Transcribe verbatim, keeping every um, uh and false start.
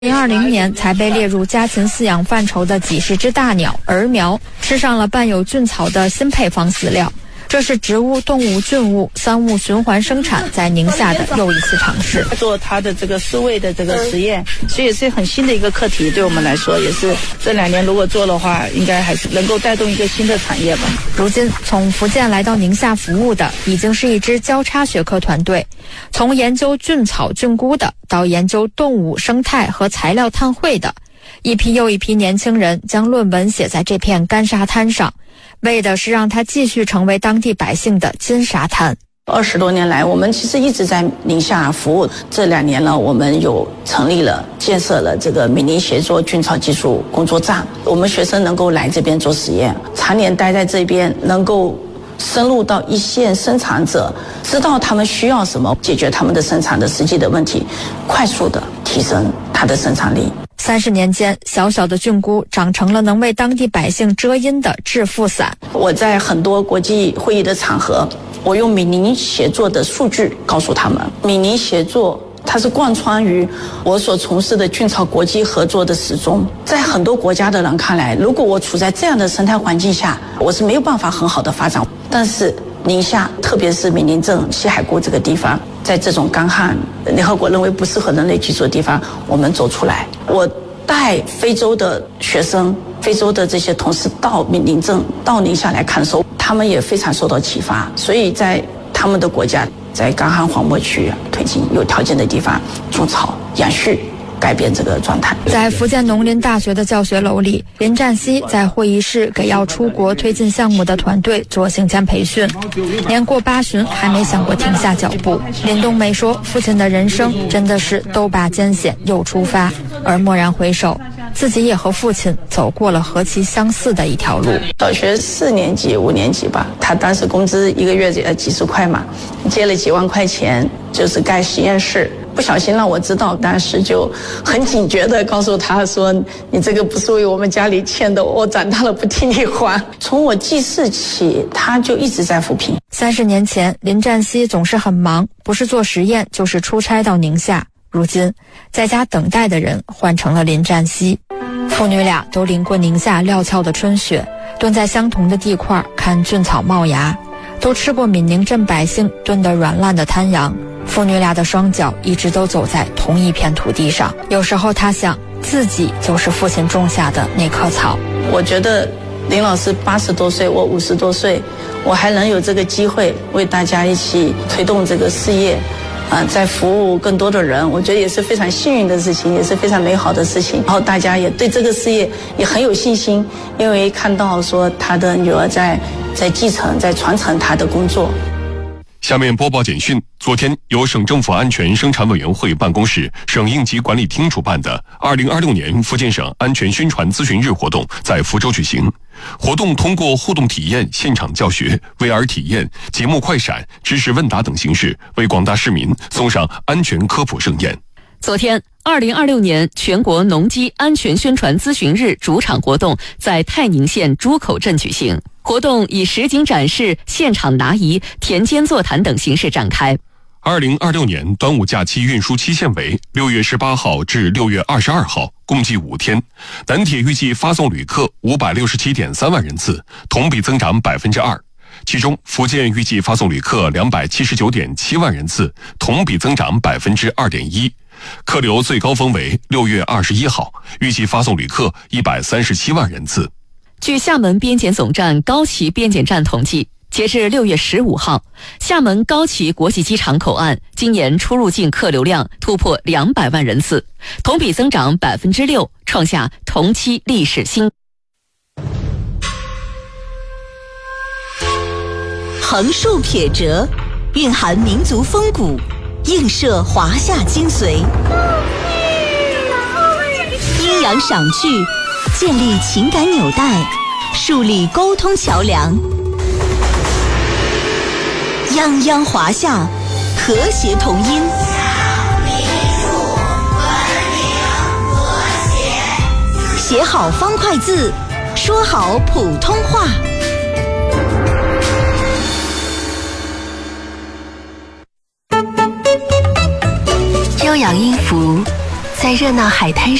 二零二零年才被列入家禽饲养范畴的几十只大鸟儿苗吃上了伴有菌草的新配方饲料，这是植物、动物、菌物三物循环生产在宁夏的又一次尝试。 做它的这个饲喂的这个实验，所以也是很新的一个课题，对我们来说也是这两年如果做的话，应该还是能够带动一个新的产业吧。 如今从福建来到宁夏服务的已经是一支交叉学科团队，从研究菌草菌菇的到研究动物生态和材料碳汇的，一批又一批年轻人将论文写在这片干沙滩上，为的是让它继续成为当地百姓的金沙滩。 二十多年来，我们其实一直在宁夏服务。这两年呢，我们有成立了、建设了这个闽宁协作菌草技术工作站，我们学生能够来这边做实验，常年待在这边，能够深入到一线生产者，知道他们需要什么，解决他们的生产的实际的问题，快速的提升它的生产力。 三十年间，小小的菌菇长成了能为当地百姓遮阴的致富伞。 我在很多国际会议的场合，我用闽宁协作的数据告诉他们，闽宁协作它是贯穿于我所从事的菌草国际合作的始终。在很多国家的人看来，如果我处在这样的生态环境下，我是没有办法很好的发展。但是宁夏，特别是闽宁镇西海固这个地方，在这种干旱、联合国认为不适合人类居住的地方，我们走出来。我带非洲的学生、非洲的这些同事到闽宁镇、到宁夏来看的时候，他们也非常受到启发。所以在他们的国家，在干旱荒漠区推进有条件的地方种草、养畜，改变这个状态。 在福建农林大学的教学楼里，林占西在会议室给要出国推进项目的团队做行前培训，年过八旬还没想过停下脚步。林冬梅说，父亲的人生真的是都把艰险又出发，而蓦然回首，自己也和父亲走过了何其相似的一条路。 小学四年级、五年级吧，他当时工资一个月呃几十块嘛，借了几万块钱，就是盖实验室。不小心让我知道，当时就很警觉地告诉他说，你这个不是为我们家里欠的，我长大了不替你还。从我记事起，他就一直在扶贫。 三十年前，林占西总是很忙，不是做实验就是出差到宁夏。如今在家等待的人换成了林占西，父女俩都淋过宁夏料峭的春雪，蹲在相同的地块看菌草冒芽，都吃过闽宁镇百姓炖得软烂的滩羊。父女俩的双脚一直都走在同一片土地上。有时候他想，自己就是父亲种下的那棵草。 我觉得林老师八十多岁，我五十多岁，我还能有这个机会为大家一起推动这个事业，啊、呃，在服务更多的人，我觉得也是非常幸运的事情，也是非常美好的事情。然后大家也对这个事业也很有信心，因为看到说他的女儿在在继承、在传承他的工作。 下面播报简讯。昨天，由省政府安全生产委员会办公室、省应急管理厅主办的二零二六年福建省安全宣传咨询日活动在福州举行。活动通过互动体验、现场教学、V R 体验、节目快闪、知识问答等形式，为广大市民送上安全科普盛宴。 昨天，二零二六年全国农机安全宣传咨询日主场活动在泰宁县朱口镇举行。活动以实景展示、现场答疑、田间座谈等形式展开。 二零二六年端午假期运输期限为六月十八号至六月二十二号，共计五天。南铁预计发送旅客五百六十七点三万人次，同比增长百分之二。其中，福建预计发送旅客两百七十九点七万人次，同比增长百分之二点一。客流最高峰为六月二十一号，预计发送旅客一百三十七万人次。 据厦门边检总站高崎边检站统计，截至六月十五号，厦门高崎国际机场口岸今年出入境客流量突破两百万人次，同比增长百分之六，创下同期历史新。 横竖撇折，蕴含民族风骨，映射华夏精髓。阴阳赏剧，建立情感纽带，树立沟通桥梁。泱泱华夏，和谐同音。写好方块字，说好普通话。悠扬音符， 在热闹海滩